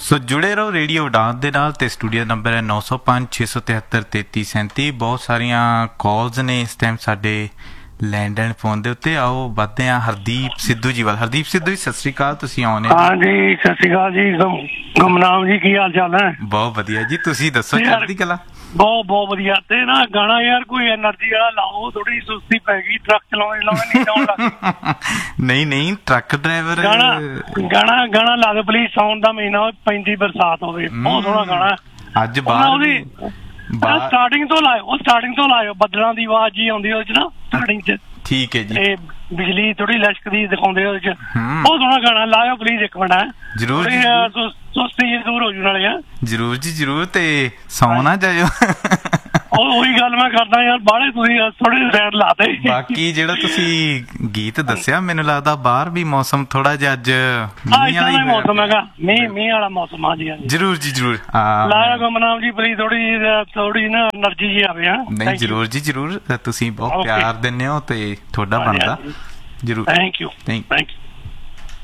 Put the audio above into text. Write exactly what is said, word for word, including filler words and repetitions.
ਸੋ ਜੁੜੇ ਰਹੋ ਰੇਡੀਓ ਉਡਾਨ ਦੇ ਨਾਲ ਤੇ ਸਟੂਡੀਓ ਨੰਬਰ ਹੈ ਨੌ ਸੌ ਪੰਜ ਛੇ ਸੌ ਤਿਹੱਤਰ ਤੇਤੀ ਸੈਂਤੀ। ਬਹੁਤ ਸਾਰੀਆਂ ਕਾਲਸ ਨੇ ਇਸ ਟਾਈਮ ਸਾਡੇ ਲੈਂਡਲਾਈਨ ਫੋਨ ਦੇ ਉੱਤੇ। ਆਓ ਵੱਧਦੇ ਹਾਂ ਹਰਦੀਪ ਸਿੱਧੂ ਜੀ ਵੱਲ। ਹਰਦੀਪ ਸਿੱਧੂ ਜੀ ਸਤਿ ਸ੍ਰੀ ਅਕਾਲ, ਤੁਸੀਂ ਆਉਣੇ? ਹਾਂ ਜੀ ਸਤਿ ਸ੍ਰੀ ਅਕਾਲ ਜੀ, ਗੁਮਨਾਮ ਜੀ ਕੀ ਹਾਲ ਚਾਲ ਹੈ? ਬਹੁਤ ਵਧੀਆ ਜੀ, ਤੁਸੀਂ ਦੱਸੋ ਚੜ੍ਹਦੀ ਕਲਾ? ਬਹੁਤ ਬਹੁਤ ਵਧੀਆ। ਤੇ ਨਾ ਗਾਣਾ ਯਾਰ ਕੋਈ ਐਨਰਜੀ ਵਾਲਾ ਲਾਓ, ਥੋੜੀ ਸੁਸਤੀ ਪੈ ਗਈ, ਟਰੱਕ ਚਲਾਉਣ ਲਾਉਣ ਨਹੀਂ ਆਉਣ ਲੱਗ। ਨਹੀਂ ਨਹੀਂ ਟਰੱਕ ਡਰਾਈਵਰ ਗਾਣਾ ਗਾਣਾ ਗਾਣਾ ਲਾ ਦਿਓ ਪਲੀਜ਼। ਸਾਉਣ ਦਾ ਮਹੀਨਾ, ਪੈਂਦੀ ਬਰਸਾਤ ਹੋਵੇ, ਬਹੁਤ ਸੋਹਣਾ ਗਾਣਾ। ਅੱਜ ਬਾਹਰ ਸਟਾਰਟਿੰਗ ਤੋਂ ਲਾਇਓ, ਉਹ ਸਟਾਰਟਿੰਗ ਤੋਂ ਲਾਇਓ, ਬੱਦਲਾਂ ਦੀ ਆਵਾਜ਼ ਜੀ ਆਉਂਦੀ ਉਹਦੇ ਚ ਨਾ ਸਟਾਰਟਿੰਗ ਚ। ਠੀਕ ਹੈ ਜੀ। ਤੇ ਬਿਜਲੀ ਥੋੜੀ ਲਸ਼ਕਦੀ ਦਿਖਾਉਂਦੇ ਉਹਦੇ ਚ, ਬਹੁਤ ਸੋਹਣਾ ਗਾਣਾ। ਲਾਇਓ ਪਲੀਜ਼ ਇੱਕ ਮਿੰਟ। ਜਰੂਰ ਸੁਸਤੀ ਜੀ ਦੂਰ ਹੋ ਜੂ ਨਾਲੇ। ਜਰੂਰ ਜੀ ਜਰੂਰ। ਤੇ ਸੌਂ ਨਾ ਜਾਇਓ। ਉਹੀ ਗੱਲ ਮੈਂ ਕਰਦਾ ਯਾਰ, ਬਾਹਲੇ ਤੁਸੀਂ ਥੋੜੇ ਸਾਈਡ ਲਾਤੇ। ਬਾਕੀ ਜਿਹੜਾ ਤੁਸੀਂ ਗੀਤ ਦੱਸਿਆ, ਮੈਨੂੰ ਲੱਗਦਾ ਬਾਹਰ ਵੀ ਮੌਸਮ ਥੋੜਾ ਜਿਹਾ ਅੱਜ ਮੀਂਹ ਵਾਲਾ ਮੌਸਮ ਹੈਗਾ, ਮੀਂਹ ਮੀਂਹ ਵਾਲਾ ਮੌਸਮ। ਹਾਂ ਜੀ ਜਰੂਰ ਜੀ ਜਰੂਰ। ਲਾਇਆ ਗੁਮਨਾਮ ਜੀ ਪਲੀਜ਼, ਥੋੜੀ ਥੋੜੀ ਨਾ ਐਨਰਜੀ ਜੀ ਆਵੇ। ਨਹੀਂ ਜਰੂਰ ਜੀ ਜਰੂਰ, ਤੁਸੀਂ ਬਹੁਤ ਪਿਆਰ ਦਿੰਦੇ ਹੋ ਤੇ ਤੁਹਾਡਾ ਬਣਦਾ। ਜਰੂਰ। Thank you thank you.